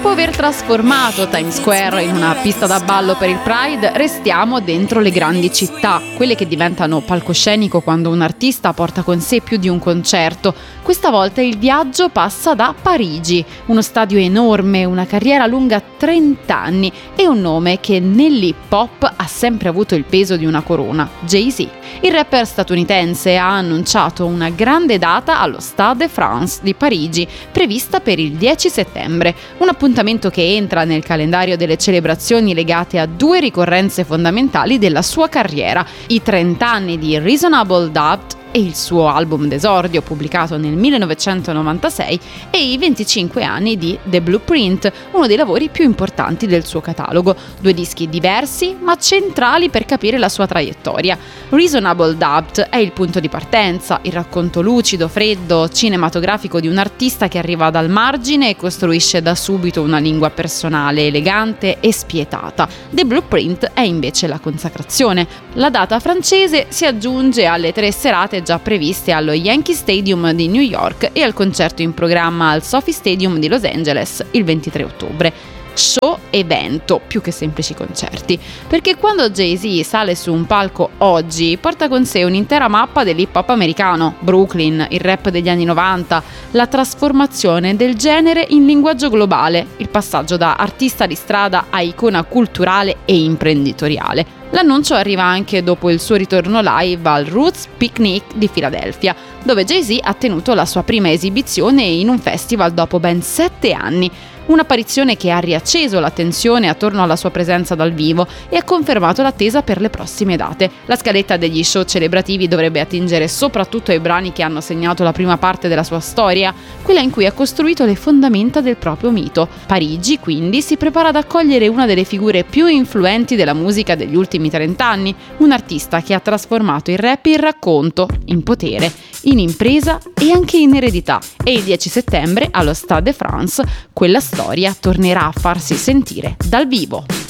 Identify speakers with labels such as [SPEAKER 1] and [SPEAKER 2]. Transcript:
[SPEAKER 1] Dopo aver trasformato Times Square in una pista da ballo per il Pride, restiamo dentro le grandi città, quelle che diventano palcoscenico quando un artista porta con sé più di un concerto. Questa volta il viaggio passa da Parigi, uno stadio enorme, una carriera lunga 30 anni e un nome che nell'hip hop ha sempre avuto il peso di una corona, Jay-Z. Il rapper statunitense ha annunciato una grande data allo Stade de France di Parigi, prevista per il 10 settembre, un appuntamento che entra nel calendario delle celebrazioni legate a due ricorrenze fondamentali della sua carriera, i 30 anni di Reasonable Doubt e il suo album d'esordio pubblicato nel 1996 e i 25 anni di The Blueprint, uno dei lavori più importanti del suo catalogo, due dischi diversi ma centrali per capire la sua traiettoria. Reasonable Doubt è il punto di partenza, il racconto lucido, freddo, cinematografico di un artista che arriva dal margine e costruisce da subito una lingua personale, elegante e spietata. The Blueprint è invece la consacrazione. La data francese si aggiunge alle 3 serate già previste allo Yankee Stadium di New York e al concerto in programma al Sophie Stadium di Los Angeles il 23 ottobre. Show evento più che semplici concerti, perché quando Jay-Z sale su un palco oggi porta con sé un'intera mappa dell'hip hop americano, Brooklyn, il rap degli anni 90, la trasformazione del genere in linguaggio globale, il passaggio da artista di strada a icona culturale e imprenditoriale. L'annuncio arriva anche dopo il suo ritorno live al Roots Picnic di Filadelfia, dove Jay-Z ha tenuto la sua prima esibizione in un festival dopo ben 7 anni. Un'apparizione che ha riacceso l'attenzione attorno alla sua presenza dal vivo e ha confermato l'attesa per le prossime date. La scaletta degli show celebrativi dovrebbe attingere soprattutto ai brani che hanno segnato la prima parte della sua storia, quella in cui ha costruito le fondamenta del proprio mito. Parigi, quindi, si prepara ad accogliere una delle figure più influenti della musica degli ultimi 30 anni, un artista che ha trasformato il rap in racconto, in potere, in impresa e anche in eredità. E il 10 settembre, allo Stade de France, quella storia tornerà a farsi sentire dal vivo.